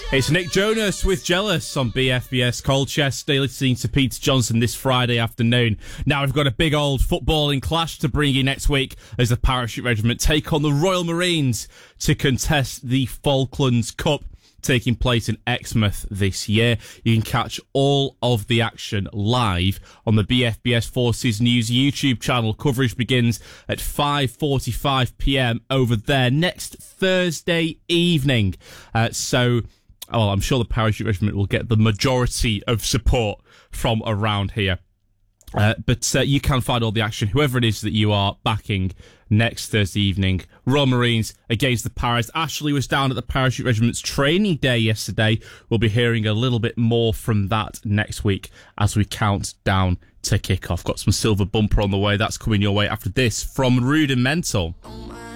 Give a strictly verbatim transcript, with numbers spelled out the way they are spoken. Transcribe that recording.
It's Nick Jonas with Jealous on B F B S Colchester, listening to Peter Johnson this Friday afternoon. Now we've got a big old footballing clash to bring you next week as the Parachute Regiment take on the Royal Marines to contest the Falklands Cup, taking place in Exmouth this year. You can catch all of the action live on the B F B S Forces News YouTube channel. Coverage begins at five forty-five p.m. over there next Thursday evening. Uh, so... Oh, I'm sure the Parachute Regiment will get the majority of support from around here. Uh, but uh, you can find all the action, whoever it is that you are backing, next Thursday evening. Royal Marines against the Paras. Ashley was down at the Parachute Regiment's training day yesterday. We'll be hearing a little bit more from that next week as we count down to kick off. Got some silver bumper on the way. That's coming your way after this from Rudimental. Oh my.